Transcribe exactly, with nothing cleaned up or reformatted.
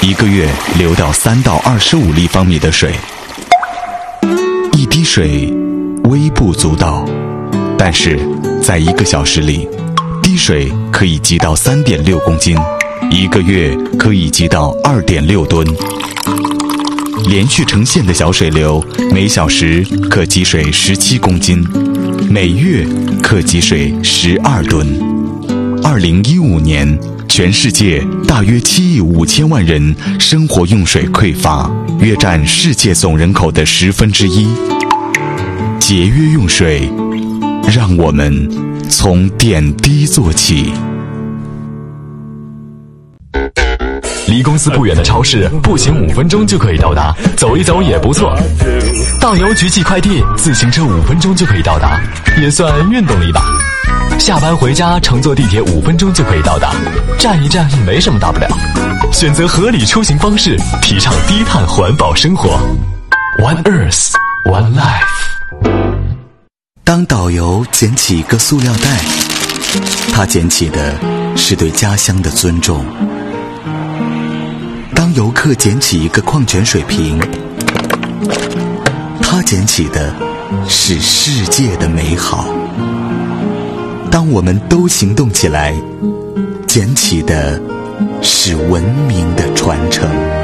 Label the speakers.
Speaker 1: 一个月流到三到二十五立方米的水。一滴水微不足道，但是在一个小时里，滴水可以积到三点六公斤，一个月可以积到二点六吨。连续成线的小水流，每小时可积水十七公斤，每月可积水十二吨。二零一五年，全世界大约七亿五千万人生活用水匮乏，约占世界总人口的十分之一。节约用水，让我们从点滴做起。
Speaker 2: 离公司不远的超市，步行五分钟就可以到达，走一走也不错。到邮局寄快递，自行车五分钟就可以到达，也算运动了一把。下班回家，乘坐地铁五分钟就可以到达，站一站没什么大不了。选择合理出行方式，提倡低碳环保生活。One Earth, One Life。
Speaker 1: 当导游捡起一个塑料袋，他捡起的是对家乡的尊重。当游客捡起一个矿泉水瓶，他捡起的是世界的美好。当我们都行动起来，捡起的是文明的传承。